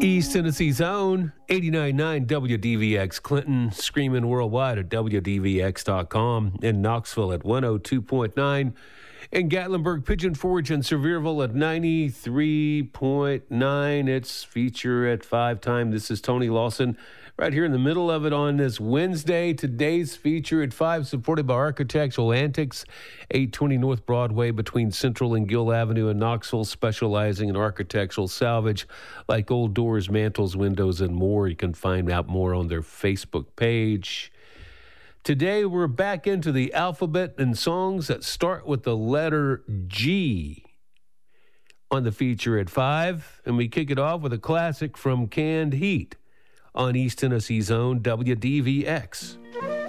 East Tennessee's own 89.9 WDVX Clinton, screaming worldwide at WDVX.com, in Knoxville at 102.9, in Gatlinburg, Pigeon Forge, and Sevierville at 93.9. It's Feature at 5 time. This is Tony Lawson, right here in the middle of it on this Wednesday. Today's Feature at 5, supported by Architectural Antics, 820 North Broadway between Central and Gill Avenue in Knoxville, specializing in architectural salvage like old doors, mantles, windows, and more. You can find out more on their Facebook page. Today, we're back into the alphabet and songs that start with the letter G on the Feature at 5, and we kick it off with a classic from Canned Heat on East Tennessee's own WDVX.